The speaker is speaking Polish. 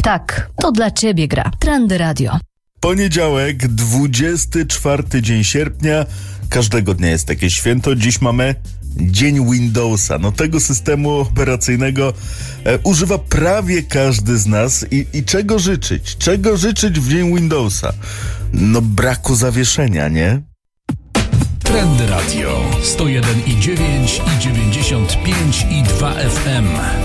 Tak, to dla ciebie gra. Trendy Radio. Poniedziałek, 24 dzień sierpnia. Każdego dnia jest takie święto. Dziś mamy Dzień Windowsa. No tego systemu operacyjnego używa prawie każdy z nas. I czego życzyć? Czego życzyć w Dzień Windowsa? No braku zawieszenia, nie? Trendy Radio 101,9 i 95,2 FM.